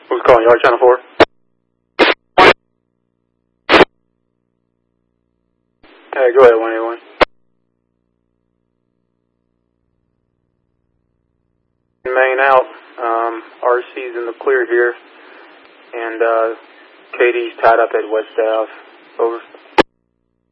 Who's calling? Yard Channel 4? Hey, go ahead, 181. Main out. RC's in the clear here. And Katie's tied up at West Ave. Over.